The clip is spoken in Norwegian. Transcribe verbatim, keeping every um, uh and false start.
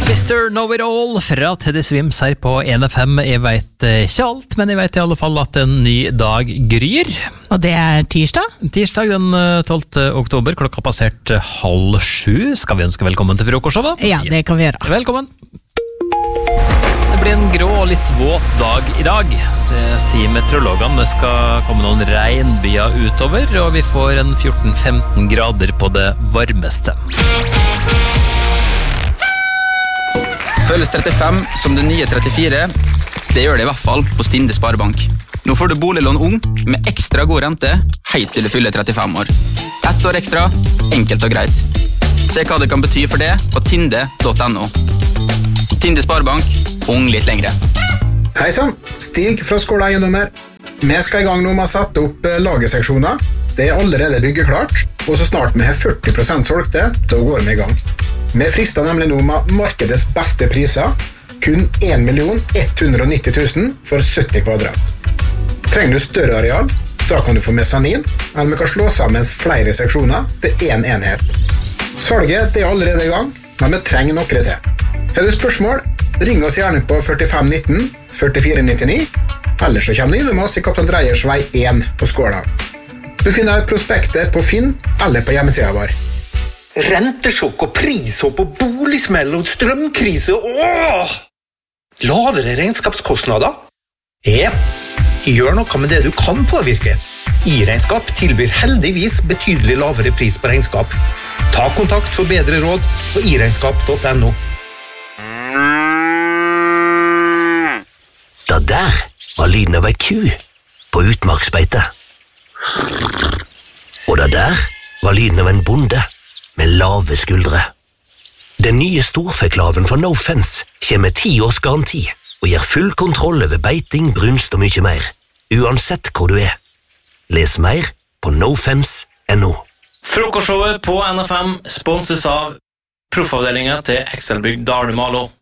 mister Know-It-All fra Teddy Swims her på N F M. Jeg vet ikke alt, men jeg vet i alle fall at en ny dag gryr. Og det er tirsdag? Tirsdag den tolvte oktober, klokka passert halv sju. Skal vi ønske velkommen til frokostshowet? Ja, det kan vi gjøre. Velkommen. Det blir en grå og litt våt dag i dag. Det sier meteorologene. Det skal komme noen regnbyer utover, og vi får en fjorten til femten grader på det varmeste. Føles trettifem som det nye trettifire. Det gjør det i hvert fall på Stinde Sparebank. Nå får du boliglån ung med ekstra god rente helt til du fyller trettifem år. Ett år ekstra, enkelt og greit. Se hva det kan bety for det på tinde punktum no. Tinde Sparebank, ung litt lengre. Hei sann, Stig fra Skåla Eiendommer. Vi skal i gang nå med å sette opp lagerseksjoner. Det er allerede byggeklart, og så snart vi har førti prosent solgte, da går vi i gang. Vi frister nemlig nå med markedets beste priser, kun en million ett hundre og nitti tusen for sytti kvadrat. Trenger du større areal, da kan du få mesanin, eller vi kan slå sammen flere seksjoner til en enhet. Salget det er allerede i gang, men vi trenger noe til. Har du spørsmål, ring oss gjerne på førtifem nitten førtifire nittini, eller så kommer du innom oss i Kaptein Dreyers vei én på Skåla. Du finner prospektet på Finn eller på hjemmesiden vår. Rentesjokk og prishopp og boligsmell og strømkrise. Åh! Lavere regnskapskostnader? Ja, gjør noe med det du kan påvirke. I-regnskap tilbyr heldigvis betydelig lavere pris på regnskap. Ta kontakt for bedre råd på iregnskap punktum no. Da der var lyden av ei ku på utmarksbeite. Og da der var lyden av en bonde med lave skuldre. Den nye storfeklaven fra No Fence kommer med ti års garanti og gir full kontroll over beiting, brunst og mye mer, uansett hvor du er. Les mer på no fence punktum no. Frokostshowet på N F M sponses av proffavdelingen til Excelbygg Dalumalo.